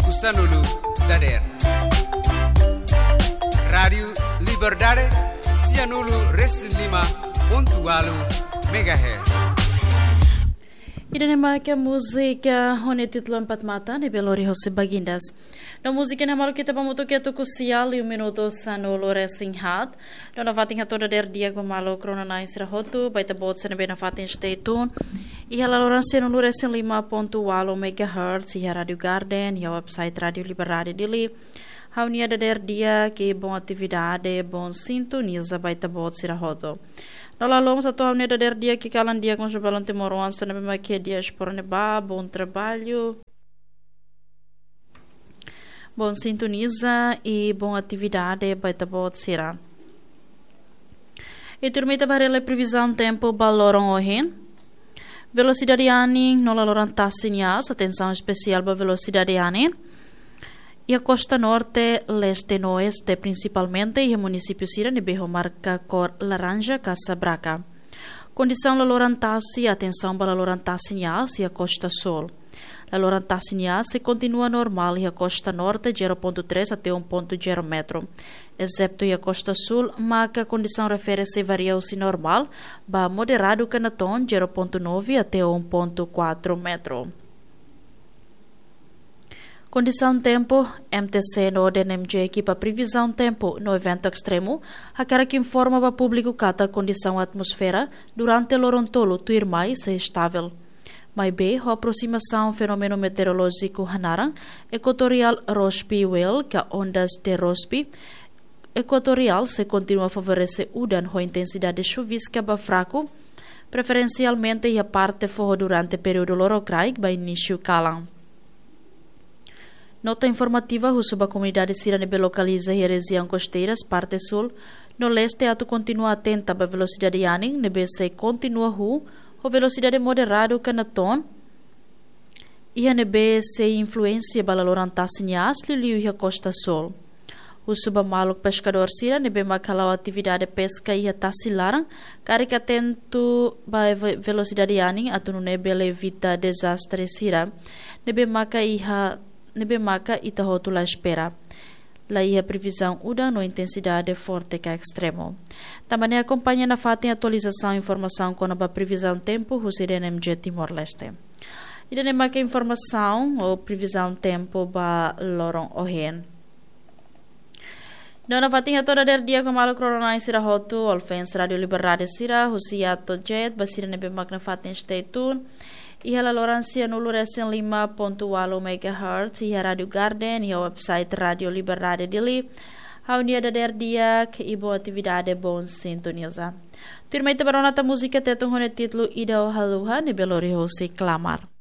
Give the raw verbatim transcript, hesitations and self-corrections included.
Kusanulu Dader Radio Liberdade Sianulu Resilima Pontualu Megahertz. Ida nema que a música onde título empat mata ne belori José Baguindas. Na música ne malu kita pamoto que to kusial e um minuto sanolo racing hat. No na fatin toda der dia com malo krona na isra hotu, baita bot se ne bena fatin stay tune. E ela lorança no racing lima ponto walo megahertz e Radio Garden e a website Radio Liberdade dele. Haunia der dia que bom atividade, bom sintoniza baita bot se hotu. Nala long sa toa neda der dia que kalan dia com jabalon temoroan sa nebe maquia dia por neba bom trabalho, bom sintoniza e bom atividade baita bot será. E turmita barela previsão tempo baloron ohen. Velocidade ani nola loran tassinhas, atenção especial para velocidade ani. E a costa norte, leste e oeste principalmente, e o município Sira Nebeho marca cor laranja, Casa Braca. Condição la lorantassi, atenção para la lorantassi e a costa sul. La lorantassi se continua normal e a costa norte zero ponto três até um ponto zero metro. Excepto e a costa sul, marca condição refere-se varia-se normal, ba moderado canaton zero ponto nove até um ponto quatro metro. Condição tempo, M T C no D N M G equipa previsão tempo no evento extremo, a cara que informa para público cata condição atmosfera durante o lorontolo tuir mais é estável. Mas B, a aproximação fenômeno meteorológico Hanarang, equatorial Rossby-Well, que a ondas de Rossby, equatorial se continua a favorecer udan a intensidade chuvisca ba fraco, preferencialmente e a parte forro durante o período lorocrai, ba início calam. Nota informativa sobre a comunidade Sira Nebe localiza e região costeiras, parte sul. No leste, ato continua atenta para a velocidade aning, nebe se continua ru, ou velocidade moderada canaton, e a nebe se influência para a lorantassinhas, liliu e a costa sul. O subamaluk pescador Sira Nebe macalau atividade pesca e a tassilaran, carica atento para a velocidade aning, ato no nebe evita desastre Sira, nebe maca e a nebe maca e tahotu la espera. La ia previsão uda no intensidade forte que é extremo. Também acompanha na fatem atualização e informação com a previsão tempo o D N M G Timor-Leste. E dane maca informação ou previsão tempo ba loron ohen. Dona fatinha toda der dia com malo corona em sira hotu, olfens Radio Liberdade sira, husiato jet, basira nebe maca na fatem stay tuned. E a lorancia no Lurecen lima ponto walo megahertz e a Radio Garden e a website Radio Liberdade dele. A unia da der dia que e boa atividade bom sintoniza. Turma ita baronata música tetong hone título Ida o Haluha ne belori hosi clamar.